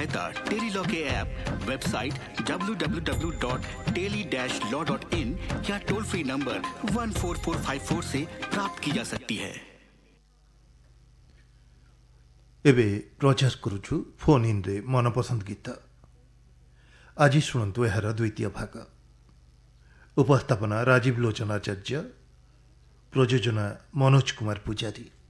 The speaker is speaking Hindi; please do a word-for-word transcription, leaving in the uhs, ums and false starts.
सहायता टेली लॉ के app, website W W W dot tele dash law dot in या toll free number one four four five four से प्राप्त की जा सकती है। एबे प्रचार करुछु फोन इन रे मनपसंद गीत। आज शुणु यार द्वितीय भाग। उपस्थापना राजीव लोचनाचार्य, प्रयोजना मनोज कुमार पुजारी।